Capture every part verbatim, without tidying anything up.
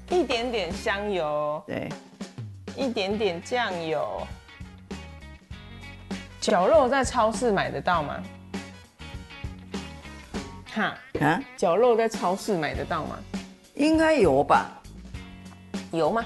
一点点香油， 对， 一点点酱油。绞肉在超市买得到吗？哈啊， 绞肉在超市买得到吗？ 应该有吧？ 有吗？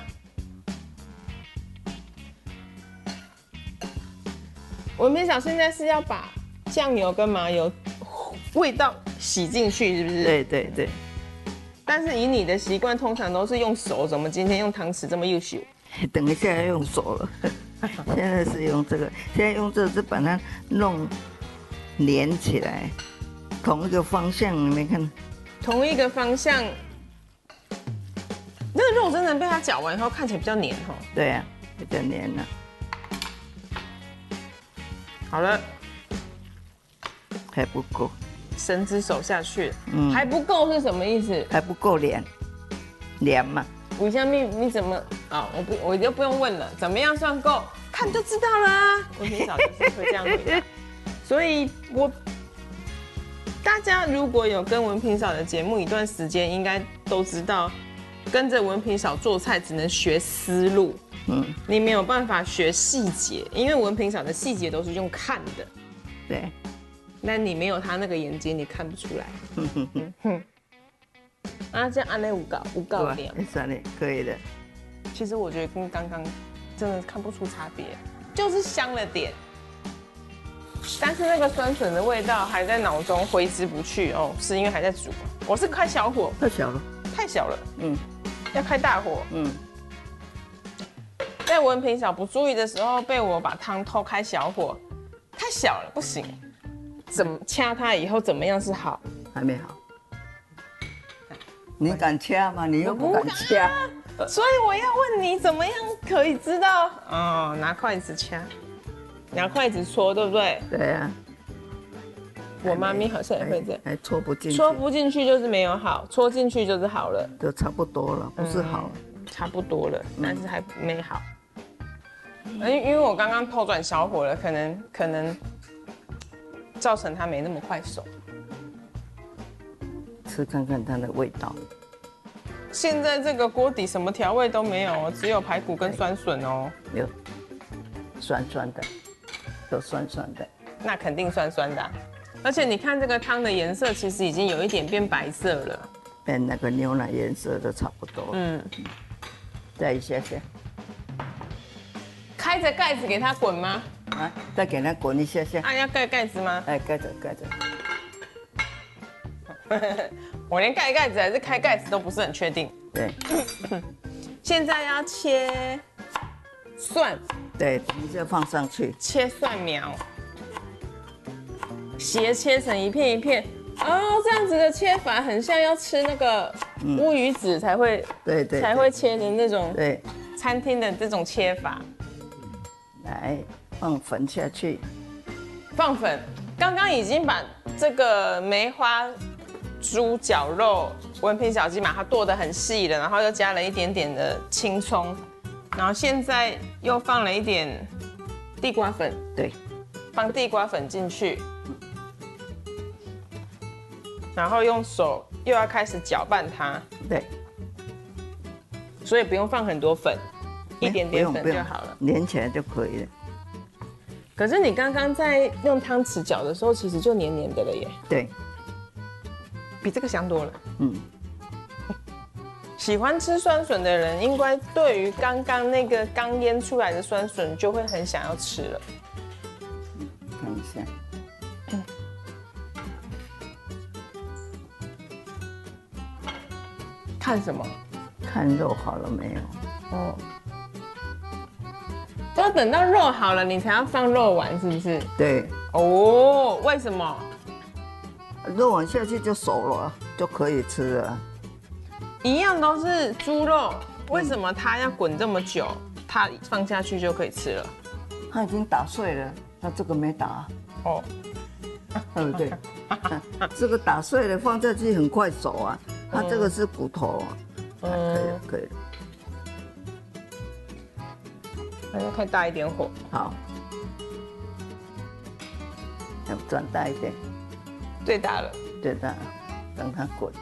文平嫂现在是要把酱油跟麻油味道洗进去，是不是？ 对对对。 但是以你的习惯，通常都是用手，怎么今天用汤匙这么优秀？ 等一下要用手了，现在是用这个，现在用这个是把它弄连起来，同一个方向，你没看？ 同一个方向，那个肉真的被它搅完以后，看起来比较黏哈。 对啊，比较黏了。 好了， 还不够， 神之手下去， 嗯还不够是什么意思？ 还不够凉，凉嘛。 吴香蜜，你怎么啊、我不，我就不用问了，怎么样算够？看就知道了啊。文平嫂就是会这样回答，所以我大家如果有跟文平嫂的节目一段时间，应该都知道，跟着文平嫂做菜只能学思路， 嗯， 你没有办法学细节，因为文平嫂的细节都是用看的， 对， 那你没有她那个眼睛，你看不出来。 哼哼哼， 哼，啊，这样安内五稿五稿对点， 吧？算了，可以的。 其实我觉得跟刚刚真的看不出差别，就是香了点，但是那个酸笋的味道还在脑中挥之不去哦，是因为还在煮。我是开小火， 太小了， 太小了， 嗯要开大火。 嗯， 在文平嫂不注意的时候，被我把汤偷开小火，太小了不行。怎么掐它以后怎么样是好？ 还没好。你敢掐吗？你又不敢掐。 所以我要问你，怎么样可以知道？哦，拿筷子掐，拿筷子戳，对不对？ 对啊， 我妈咪好像也会这样， 还戳不进去， 戳不进去就是没有好，戳进去就是好了， 都差不多了，不是好。 差不多了，但是还没好。因因为我刚刚偷转小火了，可能可能造成它没那么快熟。 吃看看它的味道。 现在这个锅底什么调味都没有哦，只有排骨跟酸笋哦。 有酸酸的，都酸酸的。 那肯定酸酸的啊、而且你看这个汤的颜色，其实已经有一点变白色了。 跟那个牛奶颜色都差不多。 嗯， 再一下下。 开着盖子给它滚吗？ 啊，再给它滚一下下。 啊，要盖盖子吗？ 哎，盖着盖着。 我连盖盖子还是开盖子都不是很确定。 对现在要切蒜， 对，等一下放上去。 切蒜苗，斜切成一片一片。哦，这样子的切法很像要吃那个乌鱼子才会、 对对。 才会切的那种对， 餐厅的这种切法。 来放粉下去。 放粉，刚刚已经把这个梅花猪绞肉文平小鸡把它剁得很细了，然后又加了一点点的青葱，然后现在又放了一点地瓜粉， 对， 放地瓜粉进去，然后用手又要开始搅拌它， 对， 所以不用放很多粉，一点点不用不用粉就好了。 连起来就可以了。 可是你刚刚在用汤匙搅的时候，其实就黏黏的了耶， 对， 比这个香多了。 嗯， 喜欢吃酸笋的人，应该对于刚刚那个刚腌出来的酸笋就会很想要吃了。 看一下。 看什么？ 看肉好了没有？ 哦，要等到肉好了，你才要放肉丸，是不是？ 对， 哦，为什么？ 肉丸下去就熟了，就可以吃了。 一样都是猪肉，为什么它要滚这么久？它放下去就可以吃了？ 它已经打碎了，它这个没打， 哦， 对不对？这个打碎了放下去很快熟啊，它这个是骨头啊。可以了，可以了。 那就开大一点火。 好，要转大一点， 最大了。 对的，让它滚。